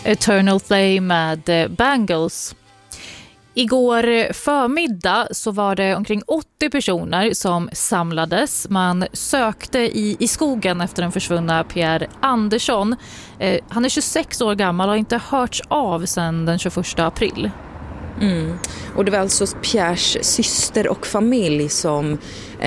Eternal Flame med Bangles. Igår förmiddag så var det omkring 80 personer som samlades. Man sökte i skogen efter den försvunna Pierre Andersson. Han är 26 år gammal och har inte hörts av sedan den 21 april. Och det var alltså Pierres syster och familj som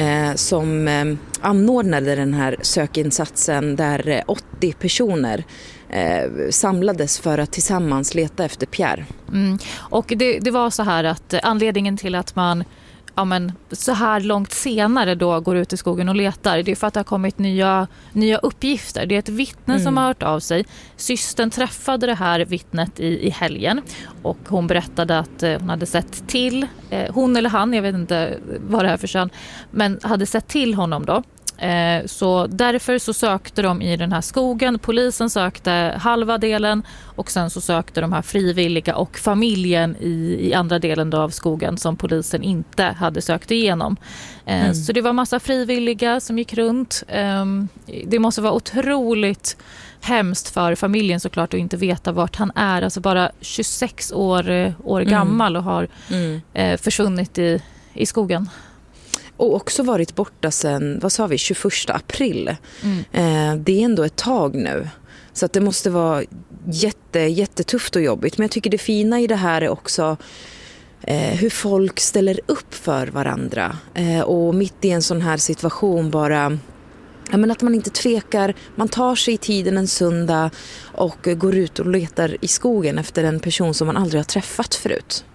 anordnade den här sökinsatsen där 80 personer samlades för att tillsammans leta efter Pierre. Och det var så här att anledningen till att man så här långt senare då går ut i skogen och letar, det är för att det har kommit nya uppgifter. Det är ett vittne som har hört av sig. Systern träffade det här vittnet i helgen och hon berättade att hon hade sett till, hon eller han, jag vet inte vad det är för kön, men hade sett till honom då. Så därför så sökte de i den här skogen. Polisen sökte halva delen och sen så sökte de här frivilliga och familjen i andra delen då av skogen som polisen inte hade sökt igenom. Så det var massa frivilliga som gick runt. Det måste vara otroligt hemskt för familjen såklart att inte veta vart han är. Alltså bara 26 år gammal och har försvunnit i skogen. Och också varit borta sedan, 21 april. Det är ändå ett tag nu. Så att det måste vara jättetufft och jobbigt. Men jag tycker det fina i det här är också hur folk ställer upp för varandra. Och mitt i en sån här situation bara... att man inte tvekar, man tar sig i tiden en söndag och går ut och letar i skogen efter en person som man aldrig har träffat förut.